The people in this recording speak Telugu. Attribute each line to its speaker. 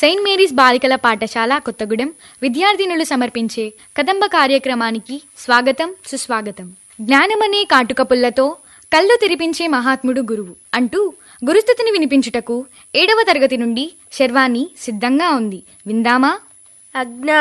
Speaker 1: సెయింట్ మేరీస్ బాలికల పాఠశాల కొత్తగూడెం విద్యార్థినులు సమర్పించే కదంబ కార్యక్రమానికి స్వాగతం సుస్వాగతం. జ్ఞానమనే కాటుక పుల్లతో కళ్ళు తెరిపించే మహాత్ముడు గురువు అంటూ గురుస్థుతిని వినిపించుటకు 7వ తరగతి నుండి శర్వాణి సిద్ధంగా ఉంది. విందామా?